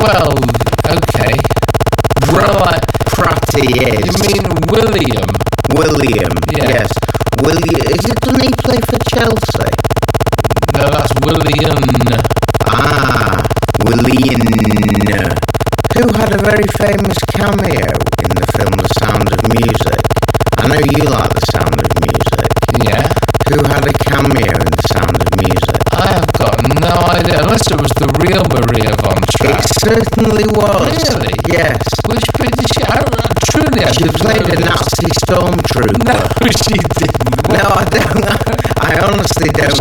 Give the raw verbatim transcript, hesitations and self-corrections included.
Well, okay. Well, I, Pratty is. you mean William? William, Yeah. yes. William, is it, doesn't he play for Chelsea? No, that's William. Ah, William. Who had a very famous cameo in the film The Sound of Music. I know you like The Sound of Music. Yeah. Who had a cameo in The Sound of Music? I have got no idea, unless it was the real Maria von Trapp. It certainly was. Really? Yes. Which bit did she... I, I truly... I She didn't played know a this. Nazi stormtrooper. No, she didn't. No, I don't. I honestly don't